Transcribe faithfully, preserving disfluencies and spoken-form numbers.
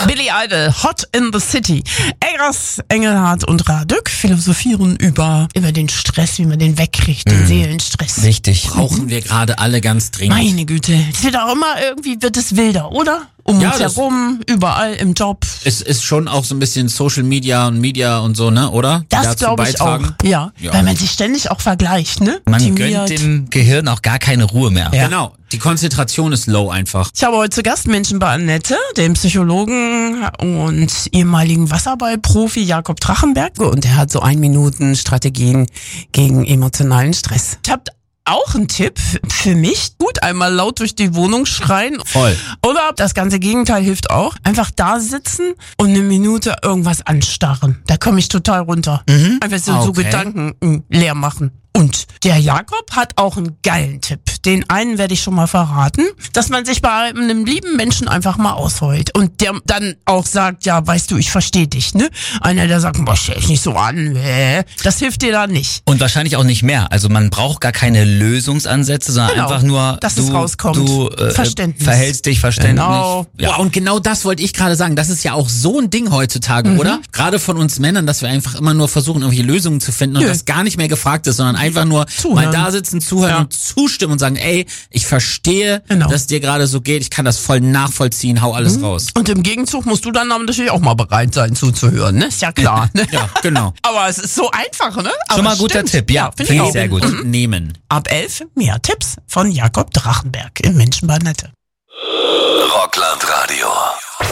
Billy Idol, Hot in the City. Eggers, Engelhardt und Radück philosophieren über, über den Stress, wie man den wegkriegt, den Mhm. Seelenstress. Richtig. Brauchen wir gerade alle ganz dringend. Meine Güte. Es wird auch immer irgendwie, wird es wilder, oder? Um Ja, uns das- herum, überall im Job. Es ist schon auch so ein bisschen Social Media und Media und so, ne, oder? Die Das dazu glaube ich auch. beitragen. Ja, Ja. weil man sich ständig auch vergleicht, ne? Man Optimiert. gönnt dem Gehirn auch gar keine Ruhe mehr. Ja. Genau. Die Konzentration ist low einfach. Ich habe heute zu Gast Menschen bei Annette, dem Psychologen und ehemaligen Wasserballprofi Jakob Drachenberg. Und er hat so ein Minuten Strategien gegen emotionalen Stress. Ich habe auch einen Tipp für mich. Gut, einmal laut durch die Wohnung schreien. Voll. Oder das ganze Gegenteil hilft auch. Einfach da sitzen und eine Minute irgendwas anstarren. Da komme ich total runter. Einfach so, so Okay. Gedanken mh, leer machen. Und der Jakob hat auch einen geilen Tipp. Den einen werde ich schon mal verraten, dass man sich bei einem lieben Menschen einfach mal ausheult. Und der dann auch sagt, ja, weißt du, ich verstehe dich, ne? Einer, der sagt, boah, stell dich nicht so an, äh. Das hilft dir da nicht. Und wahrscheinlich auch nicht mehr. Also man braucht gar keine Lösungsansätze, sondern Genau, einfach nur, dass du, es rauskommt. du äh, Verständnis. verhältst dich verständlich. Genau. Ja. Boah, und genau das wollte ich gerade sagen. Das ist ja auch so ein Ding heutzutage, Mhm. oder? Gerade von uns Männern, dass wir einfach immer nur versuchen, irgendwelche Lösungen zu finden und Nö. das gar nicht mehr gefragt ist, sondern einfach nur Zuhören. mal da sitzen, zuhören Ja. und zustimmen und sagen, ey, ich verstehe, Genau. dass es dir gerade so geht, ich kann das voll nachvollziehen, hau alles raus. Und im Gegenzug musst du dann aber natürlich auch mal bereit sein zuzuhören, ne? Ist ja klar, ne? Ja, genau. Aber es ist so einfach, ne? Aber Schon mal es guter stimmt. Tipp, ja. finde Finde ich ich auch. sehr gut. Und nehmen. Ab elf mehr Tipps von Jakob Drachenberg im Menschen bei Annette. Rockland Radio.